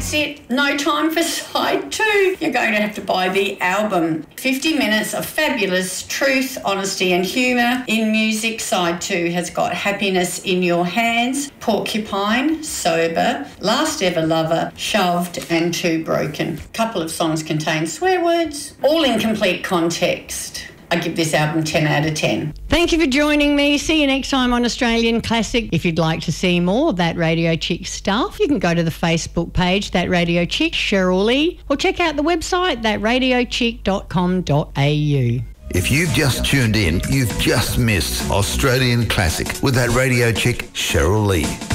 that's it. No time for side two. You're going to have to buy the album. 50 minutes of fabulous truth, honesty and humour in music. Side two has got Happiness in Your Hands, Porcupine, Sober, Last Ever Lover, Shoved and Too Broken. A couple of songs contain swear words, all in complete context. I give this album 10 out of 10. Thank you for joining me. See you next time on Australian Classic. If you'd like to see more of That Radio Chick stuff, you can go to the Facebook page, That Radio Chick, Cheryl Lee, or check out the website, thatradiochick.com.au. If you've just tuned in, you've just missed Australian Classic with That Radio Chick, Cheryl Lee.